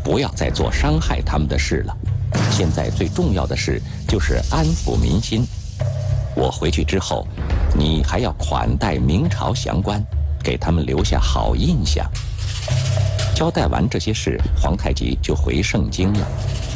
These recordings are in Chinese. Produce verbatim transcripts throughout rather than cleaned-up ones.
不要再做伤害他们的事了。现在最重要的事就是安抚民心。我回去之后，你还要款待明朝降官，给他们留下好印象。交代完这些事，皇太极就回盛京了。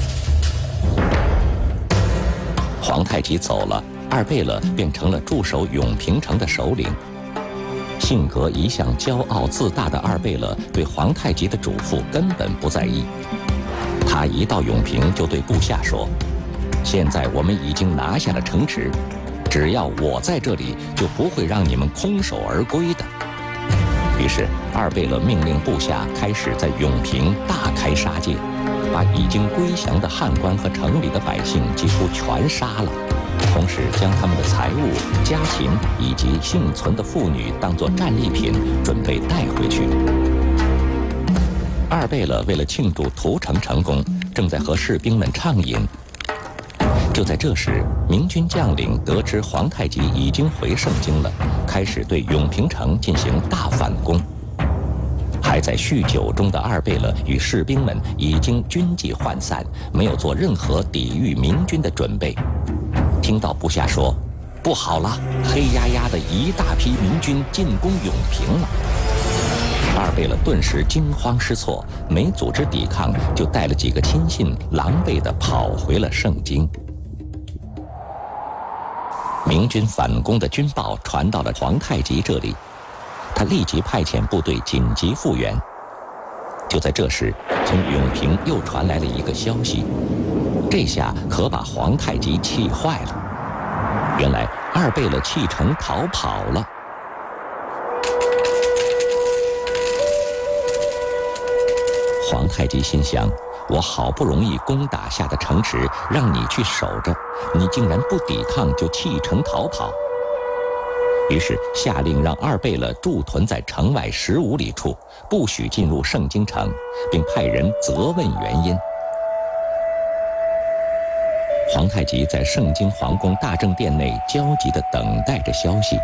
皇太极走了，二贝勒变成了驻守永平城的首领。性格一向骄傲自大的二贝勒对皇太极的嘱咐根本不在意。他一到永平就对部下说：“现在我们已经拿下了城池，只要我在这里，就不会让你们空手而归的。”于是二贝勒命令部下开始在永平大开杀戒，把已经归降的汉官和城里的百姓几乎全杀了，同时将他们的财物、家禽以及幸存的妇女当作战利品，准备带回去。二贝勒为了庆祝屠城成功，正在和士兵们畅饮。就在这时，明军将领得知皇太极已经回盛京了，开始对永平城进行大反攻。还在酗酒中的二贝勒与士兵们已经军纪涣散，没有做任何抵御明军的准备。听到部下说：“不好了，黑压压的一大批明军进攻永平了。”二贝勒顿时惊慌失措，没组织抵抗，就带了几个亲信，狼狈地跑回了盛京。明军反攻的军报传到了皇太极这里，他立即派遣部队紧急复员。就在这时，从永平又传来了一个消息，这下可把皇太极气坏了。原来二贝勒弃城逃跑了。皇太极心想：我好不容易攻打下的城池，让你去守着，你竟然不抵抗就弃城逃跑。于是下令让二贝勒驻屯在城外十五里处，不许进入盛京城，并派人责问原因。皇太极在盛京皇宫大政殿内焦急地等待着消息。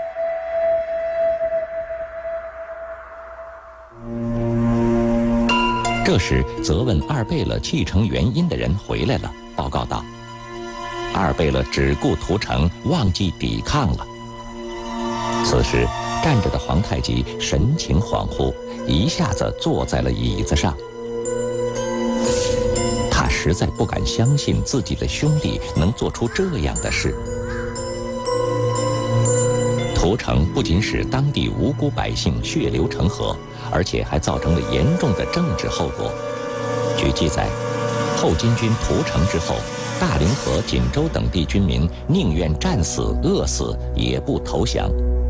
这时，责问二贝勒弃城原因的人回来了，报告道：二贝勒只顾屠城，忘记抵抗了。此时，站着的皇太极神情恍惚，一下子坐在了椅子上。他实在不敢相信自己的兄弟能做出这样的事。屠城不仅使当地无辜百姓血流成河，而且还造成了严重的政治后果。据记载，后金军屠城之后，大凌河、锦州等地军民宁愿战死、饿死，也不投降。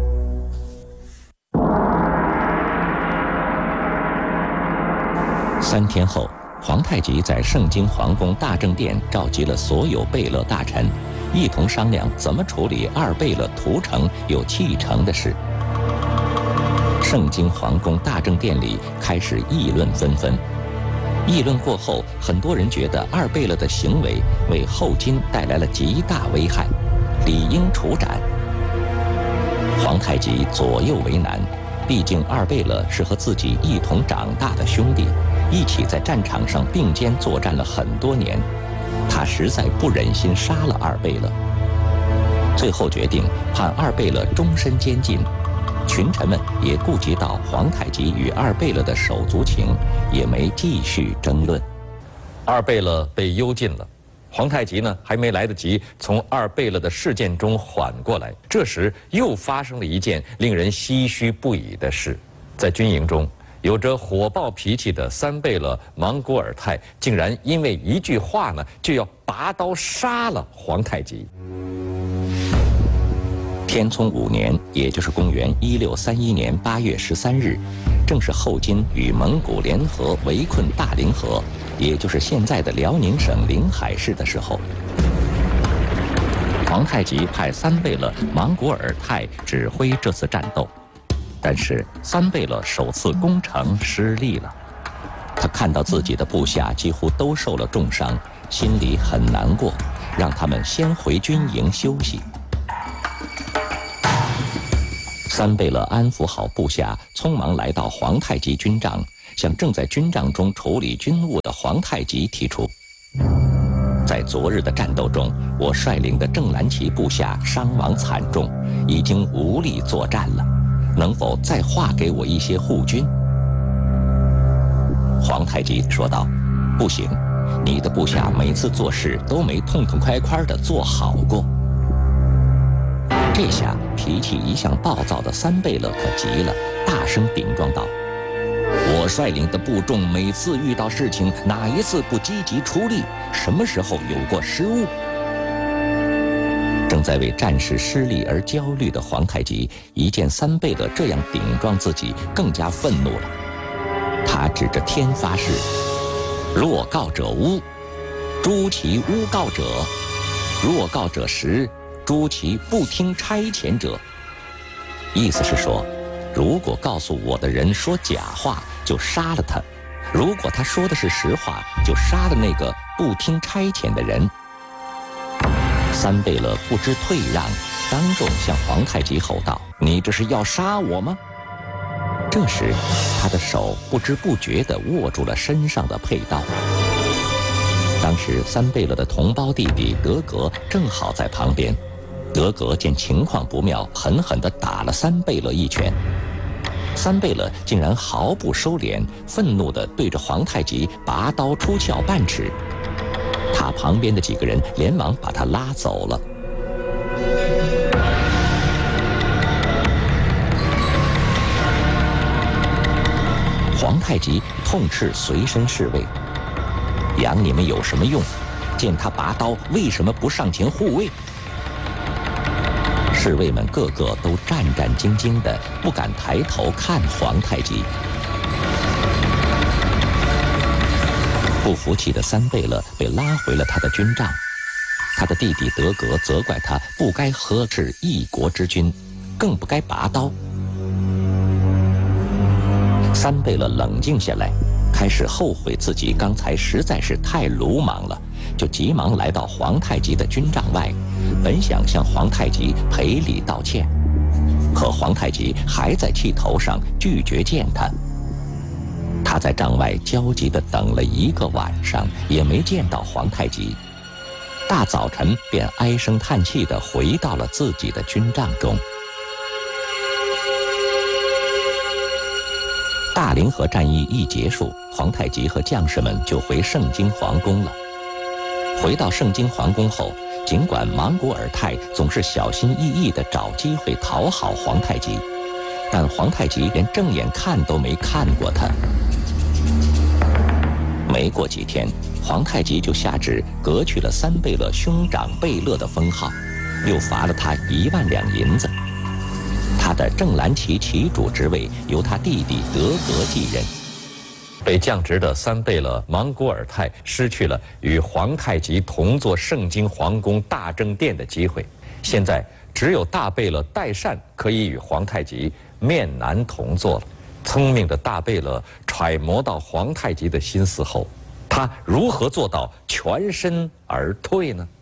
三天后，皇太极在盛京皇宫大政殿召集了所有贝勒大臣，一同商量怎么处理二贝勒屠城又弃城的事。盛京皇宫大政殿里开始议论纷纷。议论过后，很多人觉得二贝勒的行为为后金带来了极大危害，理应处斩。皇太极左右为难，毕竟二贝勒是和自己一同长大的兄弟，一起在战场上并肩作战了很多年，他实在不忍心杀了二贝勒。最后决定判二贝勒终身监禁。群臣们也顾及到皇太极与二贝勒的手足情，也没继续争论。 二贝勒被幽禁了，皇太极呢还没来得及从二贝勒的事件中缓过来。这时又发生了一件令人唏嘘不已的事，在军营中，有着火爆脾气的三贝勒莽古尔泰，竟然因为一句话呢，就要拔刀杀了皇太极。 天聪五年，也就是公元一六三一年八月十三日，正是后金与蒙古联合围困大凌河，也就是现在的辽宁省临海市的时候。皇太极派三贝勒莽古尔泰指挥这次战斗，但是三贝勒首次攻城失利了。他看到自己的部下几乎都受了重伤，心里很难过，让他们先回军营休息。三贝勒安抚好部下，匆忙来到皇太极军帐， 向正在军帐中处理军务的皇太极提出，在昨日的战斗中，我率领的正蓝旗部下伤亡惨重，已经无力作战了，能否再划给我一些护军？皇太极说道：“不行，你的部下每次做事都没痛痛快快地做好过。”这下脾气一向暴躁的三贝勒可急了，大声顶撞道：“我率领的部众每次遇到事情，哪一次不积极出力？什么时候有过失误？”正在为战事失利而焦虑的皇太极，一见三贝勒这样顶撞自己，更加愤怒了。他指着天发誓：“若告者诬，诛其诬告者；若告者实，诛其不听差遣者。”意思是说，如果告诉我的人说假话，就杀了他；如果他说的是实话，就杀了那个不听差遣的人。三贝勒不知退让，当众向皇太极吼道：“你这是要杀我吗？”这时，他的手不知不觉地握住了身上的佩刀。当时，三贝勒的同胞弟弟德格正好在旁边。德格见情况不妙，狠狠地打了三贝勒一拳。三贝勒竟然毫不收敛，愤怒地对着皇太极拔刀出鞘半尺。他旁边的几个人连忙把他拉走了。皇太极痛斥随身侍卫：“养你们有什么用？见他拔刀，为什么不上前护卫？”侍卫们个个都战战兢兢的，不敢抬头看皇太极。不服气的三贝勒被拉回了他的军帐，他的弟弟德格责怪他不该呵斥一国之君，更不该拔刀。三贝勒冷静下来，开始后悔自己刚才实在是太鲁莽了，就急忙来到皇太极的军帐外，本想向皇太极赔礼道歉，可皇太极还在气头上，拒绝见他。他在帐外焦急地等了一个晚上，也没见到皇太极。大早晨便唉声叹气地回到了自己的军帐中。大凌河战役一结束，皇太极和将士们就回盛京皇宫了。回到盛京皇宫后，尽管莽古尔泰总是小心翼翼地找机会讨好皇太极，但皇太极连正眼看都没看过他。没过几天，皇太极就下旨革去了三贝勒兄长贝勒的封号，又罚了他一万两银子。他的正蓝旗旗主职位由他弟弟德格继任。 被降职的三贝勒莽古尔泰失去了与皇太极同坐盛京皇宫大政殿的机会，现在只有大贝勒代善可以与皇太极面南同坐了。聪明的大贝勒揣摩到皇太极的心思后，他如何做到全身而退呢？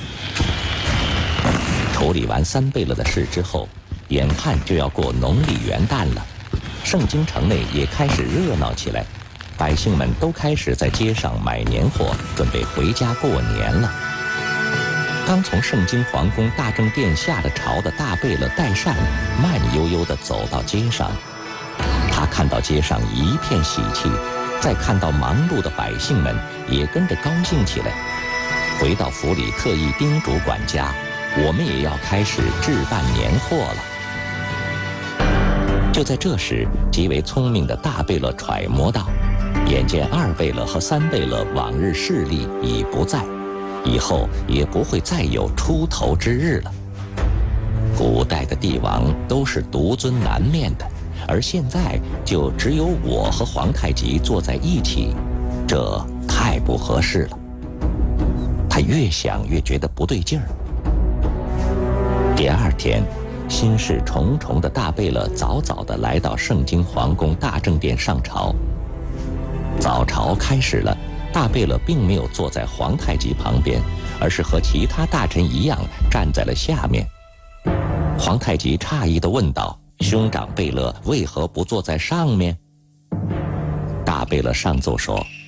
处理完三贝勒的事之后，眼看就要过农历元旦了，盛京城内也开始热闹起来，百姓们都开始在街上买年货，准备回家过年了。刚从盛京皇宫大政殿下了朝的大贝勒代善慢悠悠地走到街上，他看到街上一片喜气，再看到忙碌的百姓们，也跟着高兴起来。回到府里，特意叮嘱管家：“我们也要开始置办年货了。”就在这时，极为聪明的大贝勒揣摩到，眼见二贝勒和三贝勒往日势力已不在，以后也不会再有出头之日了。古代的帝王都是独尊难面的，而现在就只有我和皇太极坐在一起，这太不合适了。他越想越觉得不对劲儿。第二天，心事重重的大贝勒早早地来到盛京皇宫大政殿上朝。早朝开始了，大贝勒并没有坐在皇太极旁边，而是和其他大臣一样站在了下面。皇太极诧异地问道：“兄长贝勒为何不坐在上面？”大大贝勒上奏说：“